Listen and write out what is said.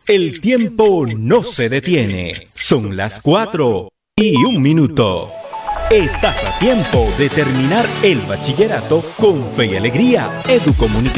El tiempo no se detiene. Son las 4:01. Estás a tiempo de terminar el bachillerato con fe y alegría. Educomunicación.